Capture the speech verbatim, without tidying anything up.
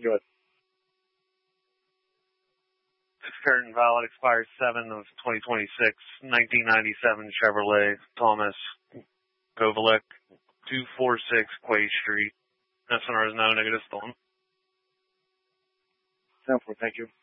Go ahead. Current valid expires seven of twenty twenty-six. nineteen ninety-seven Chevrolet Thomas Kovalik, two forty-six Quay Street. S N R is no negative stolen. ten four, thank you.